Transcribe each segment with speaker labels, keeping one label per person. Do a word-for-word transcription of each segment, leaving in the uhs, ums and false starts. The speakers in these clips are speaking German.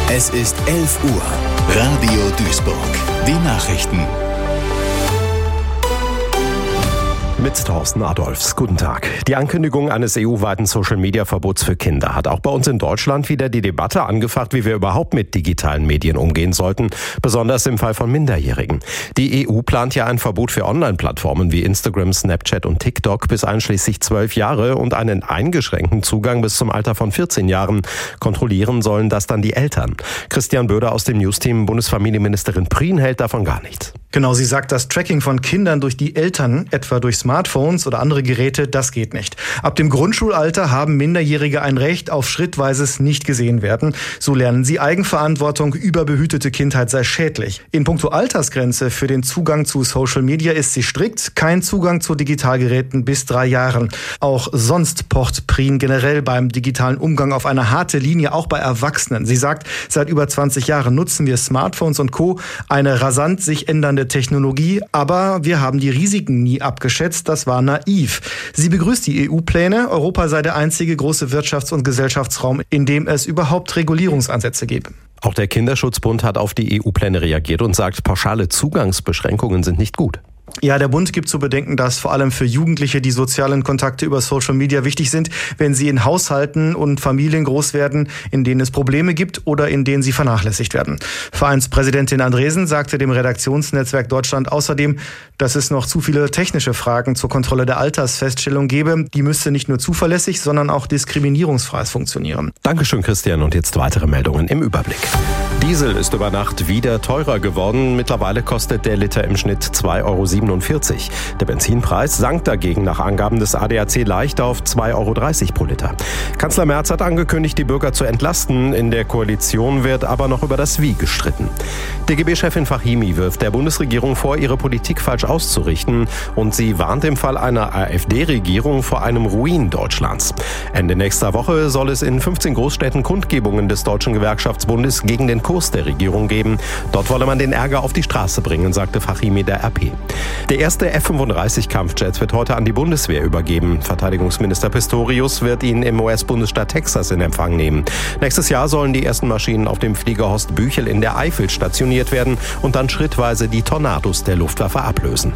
Speaker 1: Es ist elf Uhr. Radio Duisburg. Die Nachrichten.
Speaker 2: Mit Thorsten Adolfs. Guten Tag. Die Ankündigung eines E U-weiten Social-Media-Verbots für Kinder hat auch bei uns in Deutschland wieder die Debatte angefacht, wie wir überhaupt mit digitalen Medien umgehen sollten, besonders im Fall von Minderjährigen. Die E U plant ja ein Verbot für Online-Plattformen wie Instagram, Snapchat und TikTok bis einschließlich zwölf Jahre und einen eingeschränkten Zugang bis zum Alter von vierzehn Jahren. Kontrollieren sollen das dann die Eltern. Christian Böder aus dem News-Team. Bundesfamilienministerin Prien hält davon gar nichts.
Speaker 3: Genau, sie sagt, das Tracking von Kindern durch die Eltern, etwa durch Smartphones oder andere Geräte, das geht nicht. Ab dem Grundschulalter haben Minderjährige ein Recht auf schrittweises Nicht-Gesehen-Werden. So lernen sie Eigenverantwortung, überbehütete Kindheit sei schädlich. In puncto Altersgrenze für den Zugang zu Social Media ist sie strikt. Kein Zugang zu Digitalgeräten bis drei Jahren. Auch sonst pocht Prien generell beim digitalen Umgang auf eine harte Linie, auch bei Erwachsenen. Sie sagt, seit über zwanzig Jahren nutzen wir Smartphones und Co., eine rasant sich ändernde Technologie, aber wir haben die Risiken nie abgeschätzt, das war naiv. Sie begrüßt die E U-Pläne, Europa sei der einzige große Wirtschafts- und Gesellschaftsraum, in dem es überhaupt Regulierungsansätze gäbe.
Speaker 2: Auch der Kinderschutzbund hat auf die E U-Pläne reagiert und sagt, pauschale Zugangsbeschränkungen sind nicht gut.
Speaker 3: Ja, der Bund gibt zu bedenken, dass vor allem für Jugendliche die sozialen Kontakte über Social Media wichtig sind, wenn sie in Haushalten und Familien groß werden, in denen es Probleme gibt oder in denen sie vernachlässigt werden. Vereinspräsidentin Andresen sagte dem Redaktionsnetzwerk Deutschland außerdem, dass es noch zu viele technische Fragen zur Kontrolle der Altersfeststellung gebe. Die müsste nicht nur zuverlässig, sondern auch diskriminierungsfrei funktionieren.
Speaker 2: Dankeschön, Christian. Und jetzt weitere Meldungen im Überblick. Diesel ist über Nacht wieder teurer geworden. Mittlerweile kostet der Liter im Schnitt zwei Euro siebenundvierzig. Der Benzinpreis sank dagegen nach Angaben des A D A C leicht auf zwei Euro dreißig pro Liter. Kanzler Merz hat angekündigt, die Bürger zu entlasten. In der Koalition wird aber noch über das Wie gestritten. D G B-Chefin Fahimi wirft der Bundesregierung vor, ihre Politik falsch auszurichten. Und sie warnt im Fall einer AfD-Regierung vor einem Ruin Deutschlands. Ende nächster Woche soll es in fünfzehn Großstädten Kundgebungen des Deutschen Gewerkschaftsbundes gegen den Kurs der Regierung geben. Dort wolle man den Ärger auf die Straße bringen, sagte Fahimi der R P. Der erste F fünfunddreißig Kampfjet wird heute an die Bundeswehr übergeben. Verteidigungsminister Pistorius wird ihn im U S-Bundesstaat Texas in Empfang nehmen. Nächstes Jahr sollen die ersten Maschinen auf dem Flieger Horst Büchel in der Eifel stationiert werden und dann schrittweise die Tornados der Luftwaffe ablösen.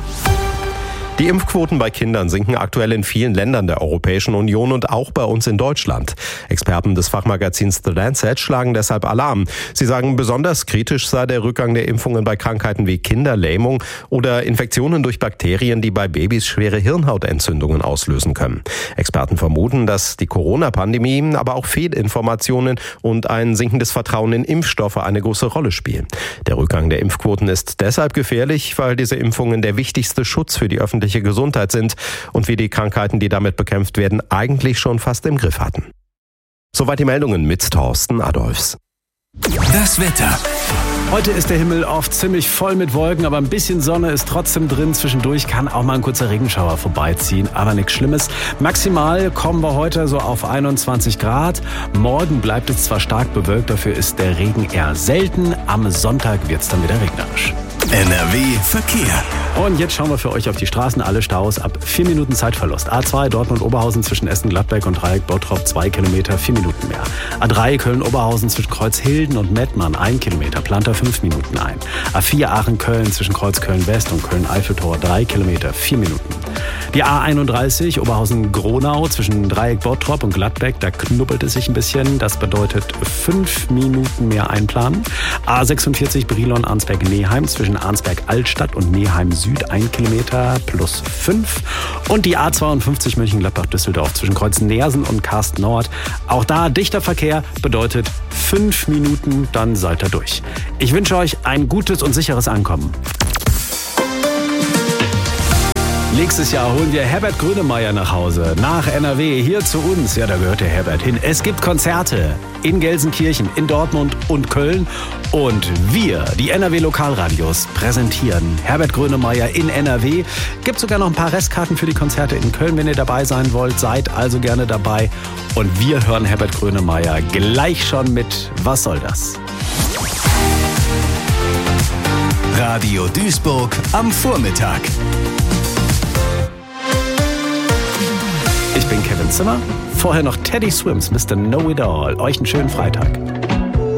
Speaker 2: Die Impfquoten bei Kindern sinken aktuell in vielen Ländern der Europäischen Union und auch bei uns in Deutschland. Experten des Fachmagazins The Lancet schlagen deshalb Alarm. Sie sagen, besonders kritisch sei der Rückgang der Impfungen bei Krankheiten wie Kinderlähmung oder Infektionen durch Bakterien, die bei Babys schwere Hirnhautentzündungen auslösen können. Experten vermuten, dass die Corona-Pandemie, aber auch Fehlinformationen und ein sinkendes Vertrauen in Impfstoffe eine große Rolle spielen. Der Rückgang der Impfquoten ist deshalb gefährlich, weil diese Impfungen der wichtigste Schutz für die öffentliche Gesundheit sind und wir die Krankheiten, die damit bekämpft werden, eigentlich schon fast im Griff hatten. Soweit die Meldungen mit Thorsten Adolfs.
Speaker 1: Das Wetter.
Speaker 4: Heute ist der Himmel oft ziemlich voll mit Wolken, aber ein bisschen Sonne ist trotzdem drin. Zwischendurch kann auch mal ein kurzer Regenschauer vorbeiziehen, aber nichts Schlimmes. Maximal kommen wir heute so auf einundzwanzig Grad. Morgen bleibt es zwar stark bewölkt, dafür ist der Regen eher selten. Am Sonntag wird es dann wieder regnerisch.
Speaker 1: N R W Verkehr.
Speaker 4: Und jetzt schauen wir für euch auf die Straßen. Alle Staus ab vier Minuten Zeitverlust. A zwei Dortmund-Oberhausen zwischen Essen-Gladbeck und Dreieck-Bottrop zwei Kilometer, vier Minuten mehr. A drei Köln-Oberhausen zwischen Kreuzhilden und Mettmann ein Kilometer, plant er fünf Minuten ein. A vier Aachen-Köln zwischen Kreuz Köln-West und Köln-Eiffeltor drei Kilometer, vier Minuten. Die A einunddreißig Oberhausen-Gronau zwischen Dreieck-Bottrop und Gladbeck, da knubbelt es sich ein bisschen. Das bedeutet fünf Minuten mehr einplanen. A sechsundvierzig Brilon-Arnsberg-Neheim zwischen Arnsberg-Altstadt und Neheim-Süd ein Kilometer plus fünf. Und die A zweiundfünfzig Mönchengladbach-Düsseldorf zwischen Kreuz-Nersen und Karst-Nord. Auch da dichter Verkehr bedeutet fünf Minuten, dann seid ihr durch. Ich wünsche euch ein gutes und sicheres Ankommen. Nächstes Jahr holen wir Herbert Grönemeyer nach Hause, nach N R W, hier zu uns. Ja, da gehört der Herbert hin. Es gibt Konzerte in Gelsenkirchen, in Dortmund und Köln. Und wir, die N R W-Lokalradios, präsentieren Herbert Grönemeyer in N R W. Gibt sogar noch ein paar Restkarten für die Konzerte in Köln, wenn ihr dabei sein wollt. Seid also gerne dabei. Und wir hören Herbert Grönemeyer gleich schon mit Was soll das?
Speaker 1: Radio Duisburg am Vormittag.
Speaker 4: Ich bin Kevin Zimmer. Vorher noch Teddy Swims, Mister Know It All. Euch einen schönen Freitag.